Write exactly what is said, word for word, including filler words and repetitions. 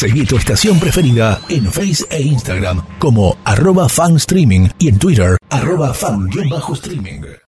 Seguí tu estación preferida en Face e Instagram como arroba fan streaming y en Twitter arroba fan-streaming.